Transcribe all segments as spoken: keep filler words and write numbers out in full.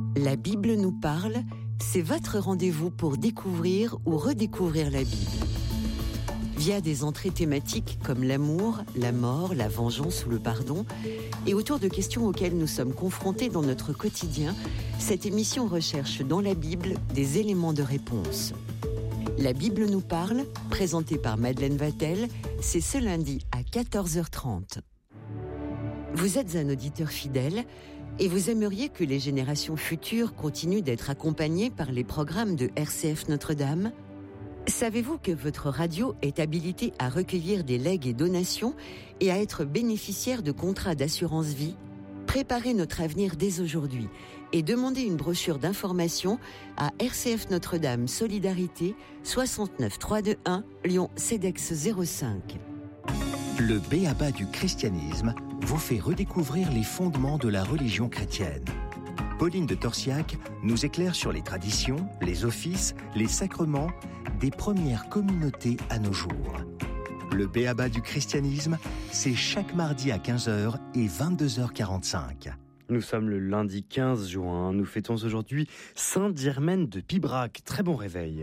La Bible nous parle, c'est votre rendez-vous pour découvrir ou redécouvrir la Bible. Via des entrées thématiques comme l'amour, la mort, la vengeance ou le pardon, et autour de questions auxquelles nous sommes confrontés dans notre quotidien, cette émission recherche dans la Bible des éléments de réponse. La Bible nous parle, présentée par Madeleine Vatel, c'est ce lundi à quatorze heures trente. Vous êtes un auditeur fidèle et vous aimeriez que les générations futures continuent d'être accompagnées par les programmes de R C F Notre-Dame ? Savez-vous que votre radio est habilitée à recueillir des legs et donations et à être bénéficiaire de contrats d'assurance vie ? Préparez notre avenir dès aujourd'hui et demandez une brochure d'information à R C F Notre-Dame Solidarité soixante-neuf trois cent vingt-et-un Lyon Cedex zéro cinq. Le B.A.B.A. du christianisme vous fait redécouvrir les fondements de la religion chrétienne. Pauline de Torsiac nous éclaire sur les traditions, les offices, les sacrements des premières communautés à nos jours. Le B.A.B.A. du christianisme, c'est chaque mardi à quinze heures et vingt-deux heures quarante-cinq. Nous sommes le lundi quinze juin. Nous fêtons aujourd'hui Sainte Germaine de Pibrac. Très bon réveil.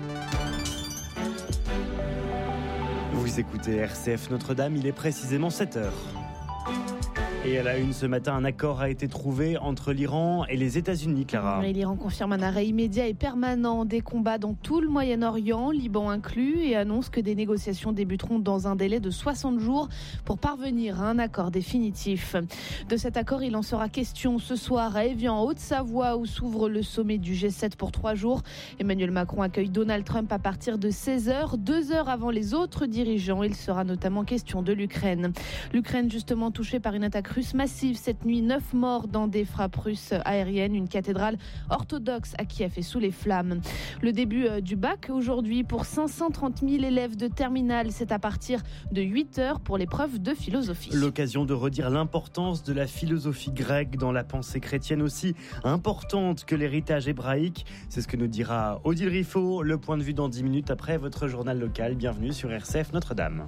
Vous écoutez R C F Notre-Dame, il est précisément sept heures. Et à la une ce matin, un accord a été trouvé entre l'Iran et les États-Unis, Clara. Et l'Iran confirme un arrêt immédiat et permanent des combats dans tout le Moyen-Orient, Liban inclus, et annonce que des négociations débuteront dans un délai de soixante jours pour parvenir à un accord définitif. De cet accord, il en sera question ce soir à Évian, en Haute-Savoie, où s'ouvre le sommet du G sept pour trois jours. Emmanuel Macron accueille Donald Trump à partir de seize heures, deux heures avant les autres dirigeants. Il sera notamment question de l'Ukraine. L'Ukraine, justement, touchée par une attaque russe massive cette nuit, neuf morts dans des frappes russes aériennes. Une cathédrale orthodoxe à Kiev est sous les flammes. Le début du bac aujourd'hui pour cinq cent trente mille élèves de terminale. C'est à partir de huit heures pour l'épreuve de philosophie. L'occasion de redire l'importance de la philosophie grecque dans la pensée chrétienne, aussi importante que l'héritage hébraïque. C'est ce que nous dira Odile Riffaut. Le point de vue dans dix minutes après votre journal local. Bienvenue sur R C F Notre-Dame.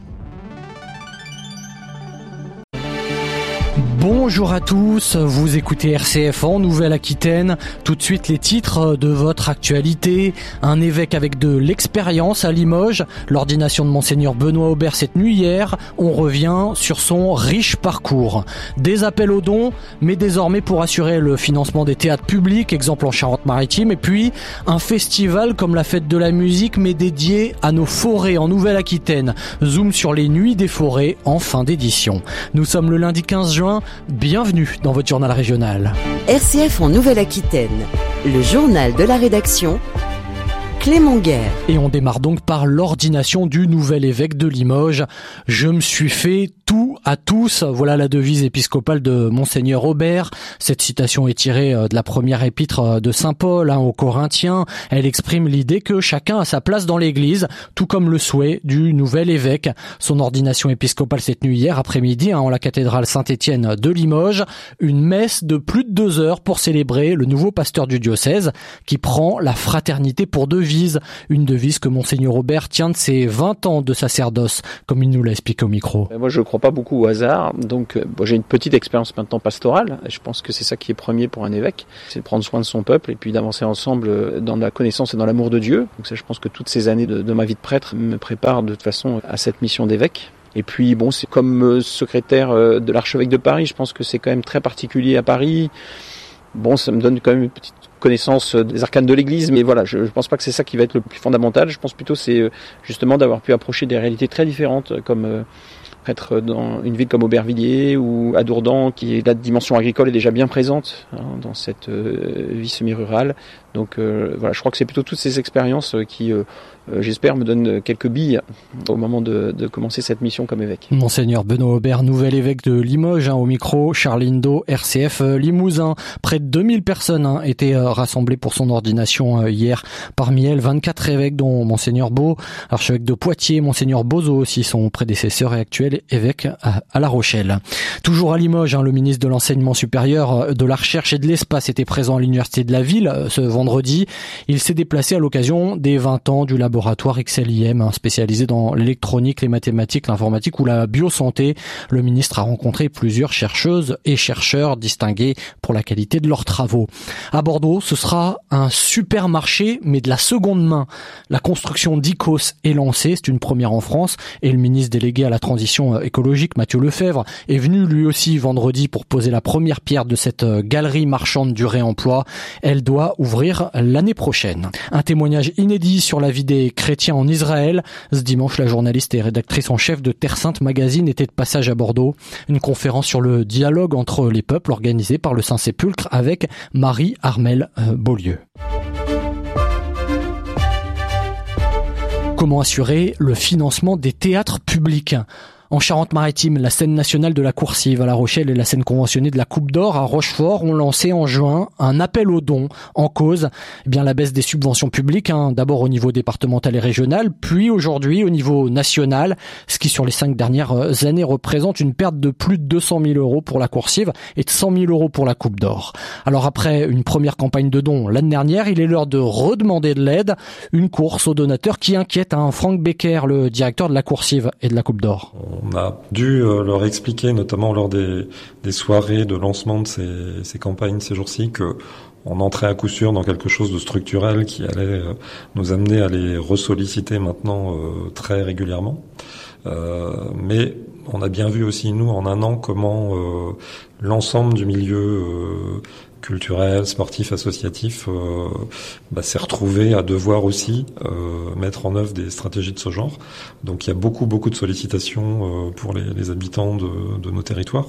Bonjour à tous, vous écoutez R C F en Nouvelle-Aquitaine. Tout de suite les titres de votre actualité. Un évêque avec de l'expérience à Limoges. L'ordination de Monseigneur Benoît Aubert cette nuit hier. On revient sur son riche parcours. Des appels aux dons, mais désormais pour assurer le financement des théâtres publics, exemple en Charente-Maritime. Et puis un festival comme la fête de la musique, mais dédié à nos forêts en Nouvelle-Aquitaine. Zoom sur les nuits des forêts en fin d'édition. Nous sommes le lundi quinze juin. Bienvenue dans votre journal régional. R C F en Nouvelle-Aquitaine, le journal de la rédaction, Clément Guerre. Et on démarre donc par l'ordination du nouvel évêque de Limoges. Je me suis fait tout à tous. Voilà la devise épiscopale de Monseigneur Aubert. Cette citation est tirée de la première épître de Saint Paul hein, aux Corinthiens. Elle exprime l'idée que chacun a sa place dans l'église, tout comme le souhait du nouvel évêque. Son ordination épiscopale s'est tenue hier après-midi hein, en la cathédrale Saint-Étienne de Limoges. Une messe de plus de deux heures pour célébrer le nouveau pasteur du diocèse qui prend la fraternité pour devise. Une devise que Monseigneur Aubert tient de ses vingt ans de sacerdoce, comme il nous l'a expliqué au micro. Moi, je ne crois pas beaucoup au hasard. Donc, bon, j'ai une petite expérience maintenant pastorale. Je pense que c'est ça qui est premier pour un évêque. C'est de prendre soin de son peuple et puis d'avancer ensemble dans la connaissance et dans l'amour de Dieu. Donc ça, je pense que toutes ces années de, de ma vie de prêtre me préparent de toute façon à cette mission d'évêque. Et puis, bon, c'est comme secrétaire de l'archevêque de Paris. Je pense que c'est quand même très particulier à Paris. Bon, ça me donne quand même une petite connaissance des arcanes de l'église, mais voilà, je ne pense pas que c'est ça qui va être le plus fondamental. Je pense plutôt c'est justement d'avoir pu approcher des réalités très différentes, comme euh, être dans une ville comme Aubervilliers ou à Dourdan, qui est la dimension agricole est déjà bien présente hein, dans cette euh, vie semi-rurale. Donc euh, voilà, je crois que c'est plutôt toutes ces expériences qui, euh, euh, j'espère, me donnent quelques billes au moment de, de commencer cette mission comme évêque. Monseigneur Benoît Aubert, nouvel évêque de Limoges, hein, au micro, Charline Do, R C F Limousin. Près de deux mille personnes hein, étaient euh, rassemblées pour son ordination euh, hier. Parmi elles, vingt-quatre évêques, dont Monseigneur Beau, archevêque de Poitiers, Monseigneur Bozo aussi, son prédécesseur et actuel évêque à, à La Rochelle. Toujours à Limoges, hein, le ministre de l'Enseignement supérieur, de la Recherche et de l'Espace était présent à l'université de la ville ce vendredi. Il s'est déplacé à l'occasion des vingt ans du laboratoire X L I M, hein, spécialisé dans l'électronique, les mathématiques, l'informatique ou la biosanté. Le ministre a rencontré plusieurs chercheuses et chercheurs distingués pour la qualité de leurs travaux. À Bordeaux, ce sera un supermarché, mais de la seconde main. La construction d'Icos est lancée, c'est une première en France, et le ministre délégué à la transition écologique, Mathieu Lefebvre, est venu lui aussi vendredi pour poser la première pierre de cette galerie marchande du réemploi. Elle doit ouvrir l'année prochaine. Un témoignage inédit sur la vie des chrétiens en Israël. Ce dimanche, la journaliste et rédactrice en chef de Terre Sainte Magazine était de passage à Bordeaux. Une conférence sur le dialogue entre les peuples organisée par le Saint-Sépulcre avec Marie-Armelle Beaulieu. Comment assurer le financement des théâtres publics ? En Charente-Maritime, la scène nationale de la coursive à La Rochelle et la scène conventionnée de la Coupe d'Or à Rochefort ont lancé en juin un appel aux dons. En cause, eh bien la baisse des subventions publiques, hein, d'abord au niveau départemental et régional, puis aujourd'hui au niveau national, ce qui sur les cinq dernières années représente une perte de plus de deux cent mille euros pour la coursive et de cent mille euros pour la Coupe d'Or. Alors après une première campagne de dons l'année dernière, il est l'heure de redemander de l'aide, une course aux donateurs qui inquiète, hein, Franck Becker, le directeur de la coursive et de la Coupe d'Or. On a dû leur expliquer, notamment lors des, des soirées de lancement de ces, ces campagnes ces jours-ci, que on entrait à coup sûr dans quelque chose de structurel qui allait nous amener à les ressolliciter maintenant euh, très régulièrement. Euh, mais on a bien vu aussi, nous, en un an, comment euh, l'ensemble du milieu euh, culturel, sportif, associatif euh, bah, s'est retrouvé à devoir aussi euh, mettre en œuvre des stratégies de ce genre. Donc il y a beaucoup, beaucoup de sollicitations euh, pour les, les habitants de, de nos territoires.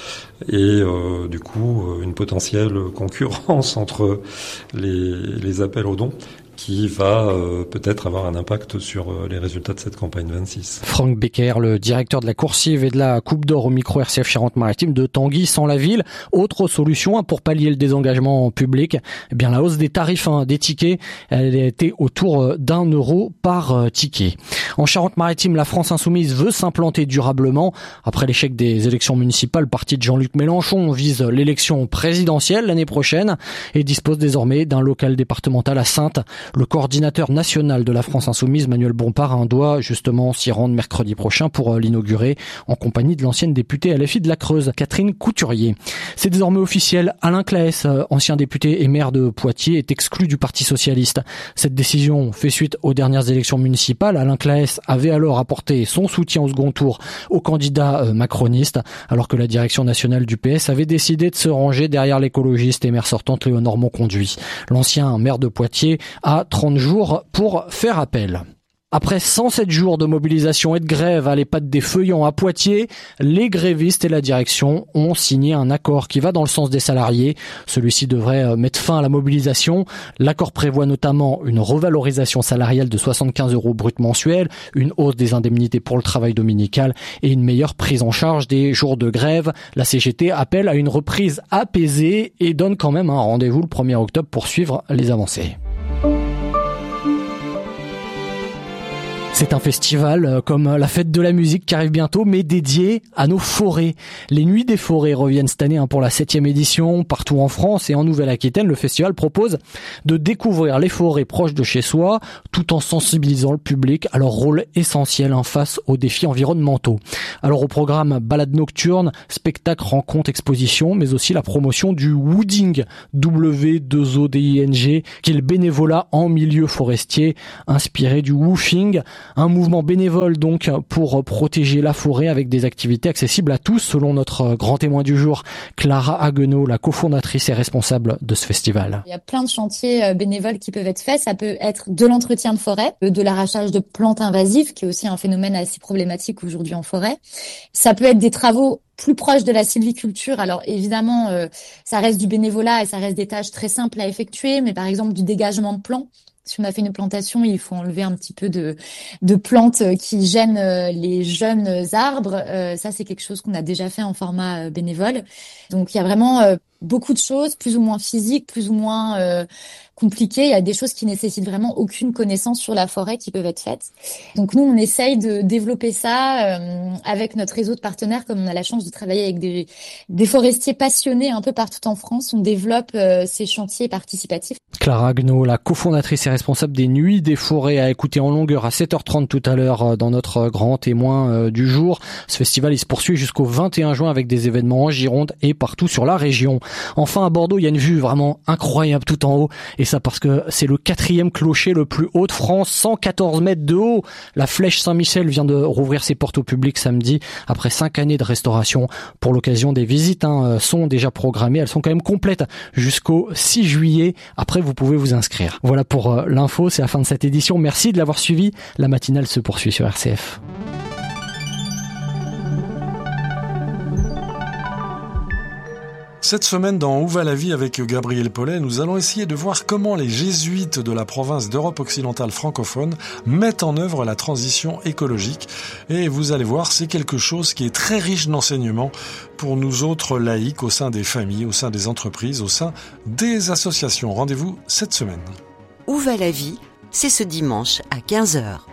Et euh, du coup, une potentielle concurrence entre les, les appels aux dons qui va euh, peut-être avoir un impact sur euh, les résultats de cette campagne vingt-six. Franck Becker, le directeur de la coursive et de la Coupe d'Or au micro R C F Charente-Maritime de Tanguy sans la ville. Autre solution hein, pour pallier le désengagement public, eh bien la hausse des tarifs hein, des tickets, elle a été autour d'un euro par euh, ticket. En Charente-Maritime, la France insoumise veut s'implanter durablement. Après l'échec des élections municipales, le parti de Jean-Luc Mélenchon vise l'élection présidentielle l'année prochaine et dispose désormais d'un local départemental à Saintes. Le coordinateur national de la France insoumise, Manuel Bompard, doit justement s'y rendre mercredi prochain pour l'inaugurer en compagnie de l'ancienne députée L F I de la Creuse, Catherine Couturier. C'est désormais officiel, Alain Claes, ancien député et maire de Poitiers, est exclu du Parti socialiste. Cette décision fait suite aux dernières élections municipales. Alain Claes avait alors apporté son soutien au second tour au candidat macroniste, alors que la direction nationale du P S avait décidé de se ranger derrière l'écologiste et maire sortante Léonore Monconduit. L'ancien maire de Poitiers a trente jours pour faire appel. Après cent sept jours de mobilisation et de grève à l'EHPAD des Feuillants à Poitiers, les grévistes et la direction ont signé un accord qui va dans le sens des salariés. Celui-ci devrait mettre fin à la mobilisation. L'accord prévoit notamment une revalorisation salariale de soixante-quinze euros brut mensuels, une hausse des indemnités pour le travail dominical et une meilleure prise en charge des jours de grève. La C G T appelle à une reprise apaisée et donne quand même un rendez-vous le premier octobre pour suivre les avancées. C'est un festival comme la fête de la musique qui arrive bientôt, mais dédié à nos forêts. Les Nuits des forêts reviennent cette année pour la septième édition. Partout en France et en Nouvelle-Aquitaine, le festival propose de découvrir les forêts proches de chez soi, tout en sensibilisant le public à leur rôle essentiel face aux défis environnementaux. Alors au programme balade nocturne, spectacles, rencontres, expositions, mais aussi la promotion du wooding, W deux O D I N G, qui est le bénévolat en milieu forestier, inspiré du woofing. Un mouvement bénévole donc pour protéger la forêt avec des activités accessibles à tous, selon notre grand témoin du jour, Clara Haguenau, la cofondatrice et responsable de ce festival. Il y a plein de chantiers bénévoles qui peuvent être faits. Ça peut être de l'entretien de forêt, de l'arrachage de plantes invasives, qui est aussi un phénomène assez problématique aujourd'hui en forêt. Ça peut être des travaux plus proches de la sylviculture. Alors évidemment, euh, ça reste du bénévolat et ça reste des tâches très simples à effectuer, mais par exemple du dégagement de plants Si on a fait une plantation, il faut enlever un petit peu de, de plantes qui gênent les jeunes arbres. Euh, ça, c'est quelque chose qu'on a déjà fait en format bénévole. Donc, il y a vraiment euh, beaucoup de choses, plus ou moins physiques, plus ou moins euh, compliquées. Il y a des choses qui nécessitent vraiment aucune connaissance sur la forêt qui peuvent être faites. Donc, nous, on essaye de développer ça euh, avec notre réseau de partenaires. Comme on a la chance de travailler avec des, des forestiers passionnés un peu partout en France, on développe euh, ces chantiers participatifs. Clara Agneau, la cofondatrice et responsable des Nuits des Forêts, a écouté en longueur à sept heures trente tout à l'heure dans notre grand témoin du jour. Ce festival, il se poursuit jusqu'au vingt et un juin avec des événements en Gironde et partout sur la région. Enfin, à Bordeaux, il y a une vue vraiment incroyable tout en haut. Et ça parce que c'est le quatrième clocher le plus haut de France, cent quatorze mètres de haut. La Flèche Saint-Michel vient de rouvrir ses portes au public samedi après cinq années de restauration. Pour l'occasion, des visites hein, sont déjà programmées. Elles sont quand même complètes jusqu'au six juillet. Après, vous pouvez vous inscrire. Voilà pour euh, l'info, c'est la fin de cette édition. Merci de l'avoir suivi. La matinale se poursuit sur R C F. Cette semaine, dans Où va la vie avec Gabriel Paulet, nous allons essayer de voir comment les jésuites de la province d'Europe occidentale francophone mettent en œuvre la transition écologique. Et vous allez voir, c'est quelque chose qui est très riche d'enseignements pour nous autres laïcs au sein des familles, au sein des entreprises, au sein des associations. Rendez-vous cette semaine. Où va la vie ? C'est ce dimanche à quinze heures.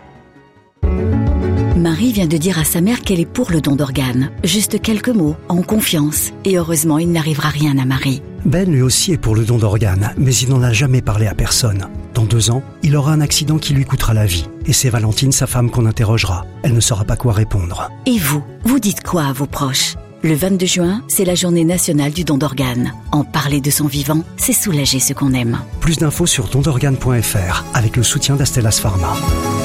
Marie vient de dire à sa mère qu'elle est pour le don d'organes. Juste quelques mots, en confiance. Et heureusement, il n'arrivera rien à Marie. Ben lui aussi est pour le don d'organes, mais il n'en a jamais parlé à personne. Dans deux ans, il aura un accident qui lui coûtera la vie. Et c'est Valentine, sa femme, qu'on interrogera. Elle ne saura pas quoi répondre. Et vous, vous dites quoi à vos proches ? Le vingt-deux juin, c'est la journée nationale du don d'organes. En parler de son vivant, c'est soulager ceux qu'on aime. Plus d'infos sur don d'organes point f r avec le soutien d'Astellas Pharma.